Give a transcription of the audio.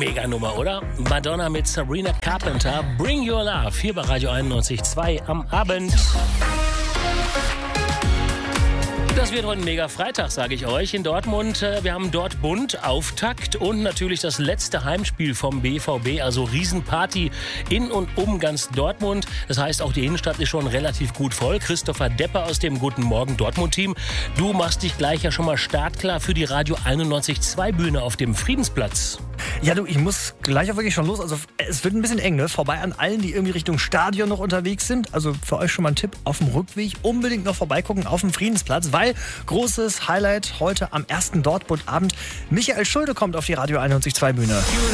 Mega-Nummer, oder? Madonna mit Sabrina Carpenter, Bring Your Love, hier bei Radio 91.2 am Abend. Das wird heute ein mega Freitag, sage ich euch, in Dortmund. Wir haben Dortmund Auftakt und natürlich das letzte Heimspiel vom BVB, also Riesenparty in und um ganz Dortmund. Das heißt, auch die Innenstadt ist schon relativ gut voll. Christopher Depper aus dem Guten Morgen Dortmund-Team. Du machst dich gleich ja schon mal startklar für die Radio 91.2 Bühne auf dem Friedensplatz. Ja, du, ich muss gleich auch wirklich schon los. Also es wird ein bisschen eng, ne? Vorbei an allen, die irgendwie Richtung Stadion noch unterwegs sind. Also für euch schon mal ein Tipp, auf dem Rückweg unbedingt noch vorbeigucken auf dem Friedensplatz, weil großes Highlight heute am ersten Dortmund-Abend. Michael Schulde kommt auf die Radio 91.2 Bühne.